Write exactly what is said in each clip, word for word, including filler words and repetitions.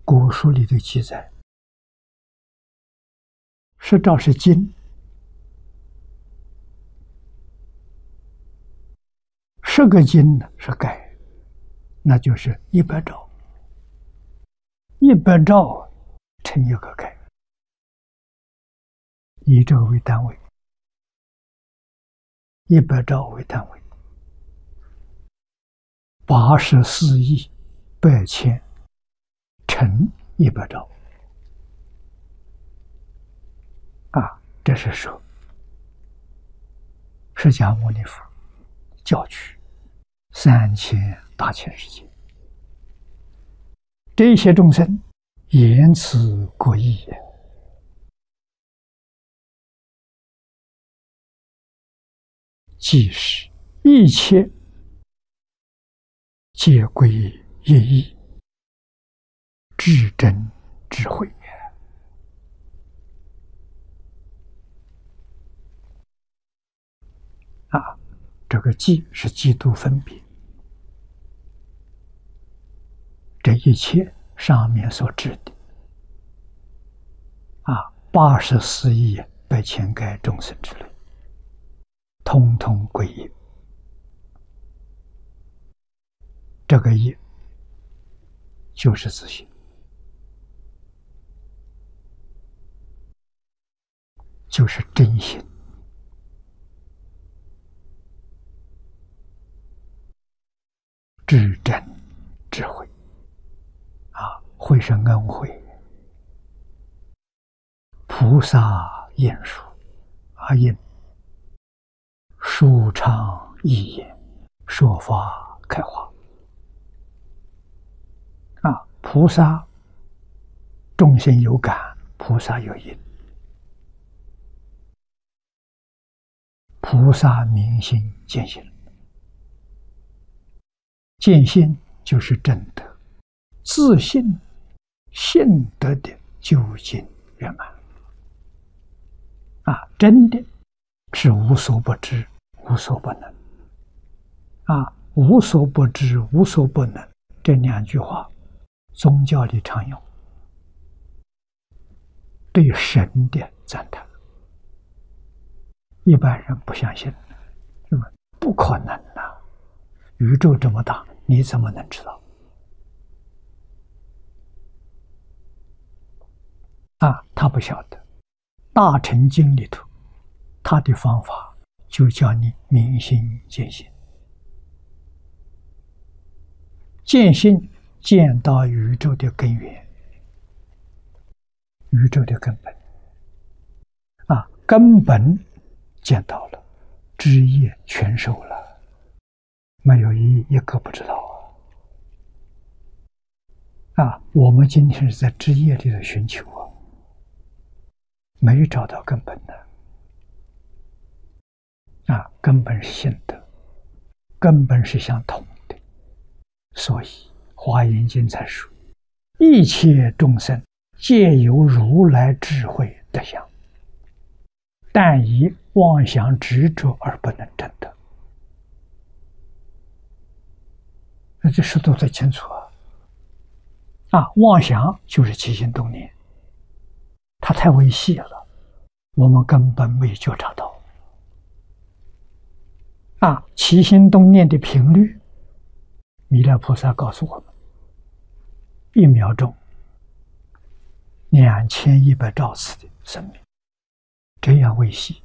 古书里的记载，十兆是斤，十个斤呢是盖，那就是一百兆，一百兆乘一个盖，以这个为单位，一百兆为单位，八十四亿百千乘一百兆啊，这是说释迦牟尼佛教取三千大千世界，这些众生言辞各异也，即是一切皆归一义，至真智慧。啊，这个寂是嫉妒分别，这一切上面所指的啊，八十四亿百千盖众生之类，通通归一。这个一就是自性，就是真心。至真智慧啊，慧是恩惠，菩萨言说阿印，舒畅义言，说法开化啊，菩萨众生有感，菩萨有因，菩萨明心见性，见性就是正德，自信性德的究竟圆满啊，真的是无所不知，无所不能啊，无所不知，无所不能这两句话，宗教里常用，对神的赞叹，一般人不相信，是吧？不可能啊！宇宙这么大，你怎么能知道？啊，他不晓得。大乘经里头，他的方法就叫你明心见性，见性见到宇宙的根源，宇宙的根本。啊，根本见到了，枝叶全收了，没有一一个不知道啊！啊，我们今天是在枝叶里的寻求啊，没找到根本的啊，根本是性德，根本是相同的，所以《华严经》才说：一切众生皆有如来智慧德相，但以妄想执着而不能证得。那这说得最清楚啊！啊，妄想就是起心动念，它太微细了，我们根本没有觉察到。啊，起心动念的频率，弥勒菩萨告诉我们，一秒钟两千一百兆次的生命，这样微细。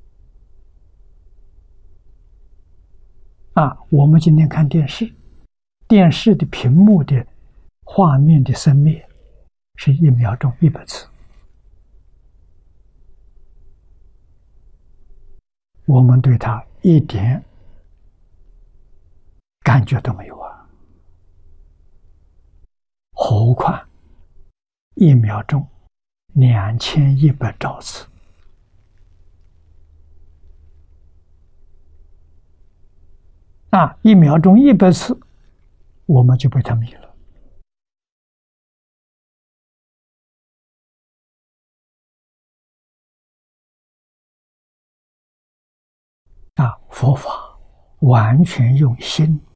啊，我们今天看电视，电视的屏幕的画面的生灭是一秒钟一百次，我们对它一点感觉都没有啊，何况一秒钟两千一百兆次。啊，一秒钟一百次，我们就被它迷了。啊，佛法完全用心